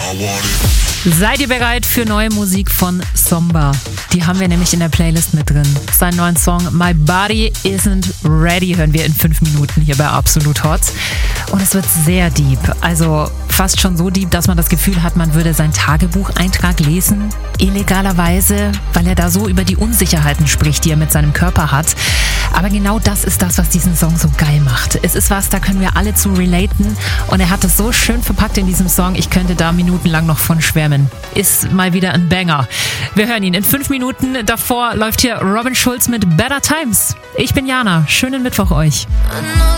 Seid ihr bereit für neue Musik von Somba? Die haben wir nämlich in der Playlist mit drin. Seinen neuen Song My Body Isn't Ready hören wir in 5 Minuten hier bei Absolut Hot. Und es wird sehr deep. Also fast schon so deep, dass man das Gefühl hat, man würde seinen Tagebucheintrag lesen. Illegalerweise, weil er da so über die Unsicherheiten spricht, die er mit seinem Körper hat. Aber genau das ist das, was diesen Song so geil macht. Es ist was, da können wir alle zu relaten. Und er hat es so schön verpackt in diesem Song. Ich könnte da minutenlang noch von schwärmen. Ist mal wieder ein Banger. Wir hören ihn in 5 Minuten. Davor läuft hier Robin Schulz mit Better Times. Ich bin Jana. Schönen Mittwoch euch.